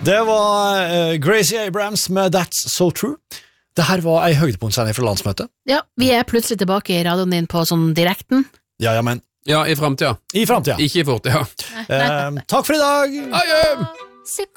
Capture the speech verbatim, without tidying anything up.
Det var uh, Gracie Abrams med That's So True. Det her var ei høydepunktsending fra landsmøtet. Ja, vi er plutselig tilbake i radioen din på sånn direkten. Ja, ja, men. Ja, i fremtiden. I fremtiden. Ikke i fortiden. Uh, takk for i dag! Adjø!